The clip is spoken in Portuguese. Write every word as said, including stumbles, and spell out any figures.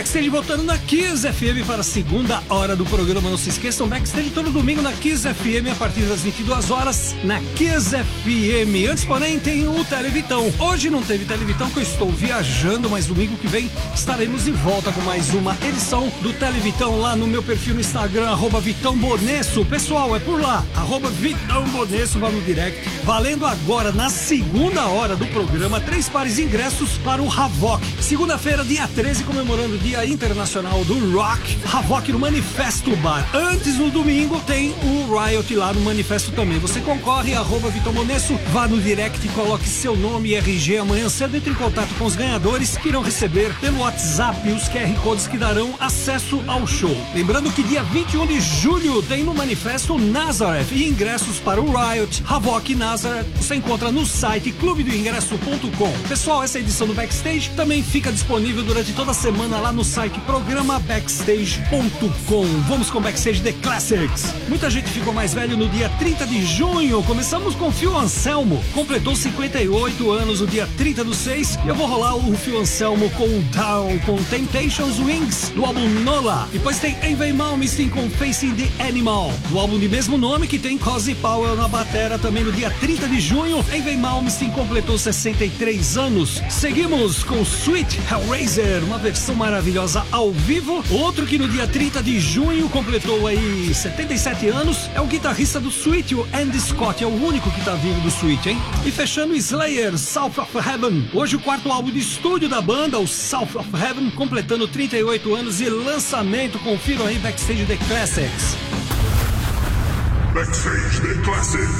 Backstage voltando na Kiss F M para a segunda hora do programa. Não se esqueçam, Backstage todo domingo na Kiss F M a partir das vinte e duas horas na Kiss F M. Antes, porém, tem o Televitão. Hoje não teve Televitão porque eu estou viajando, mas domingo que vem estaremos de volta com mais uma edição do Televitão lá no meu perfil no Instagram, arroba Vitão Bonesso. Pessoal, é por lá, arroba Vitão Bonesso, vá no direct. Valendo agora, na segunda hora do programa, três pares de ingressos para o Havok. Segunda-feira, dia treze, comemorando o Dia Internacional do Rock, Havok no Manifesto Bar. Antes, no domingo, tem o Riot lá no Manifesto também. Você concorre, arroba Vitão Bonesso, vá no direct, coloque seu nome e R G. Amanhã cedo entre em contato com os ganhadores que irão receber pelo WhatsApp os Q R Codes que darão acesso ao show. Lembrando que dia vinte e um de julho tem no Manifesto Nazareth e ingressos para o Riot, Havok e Nazareth você encontra no site clube do ingresso ponto com. Pessoal, essa edição do Backstage também fica disponível durante toda a semana lá no site programa backstage ponto com. Vamos com Backstage The Classics. Muita gente ficou mais velho no dia trinta de junho. Começamos com Phil Anselmo, completou cinquenta e oito anos no dia trinta do seis, e eu vou rolar o Phil Anselmo com Down, com Temptations Wings, do álbum Nola. Depois tem Yngwie Malmsteen com Facing the Animal, do álbum de mesmo nome, que tem Cozy Powell na batera também no dia trinta de junho. Yngwie Malmsteen completou sessenta e três anos. Seguimos com Sweet Hellraiser, uma versão maravilhosa ao vivo. Outro que no dia trinta de junho completou aí setenta e sete anos é o guitarrista do Sweet, o Andy Scott, é o único que tá vivo do Sweet, hein? E fechando, Slayer, South of Heaven. Hoje o quarto álbum de estúdio da banda, o South of Heaven, completando trinta e oito anos e lançamento. Confiram aí Backstage The Classics. Backstage The Classics.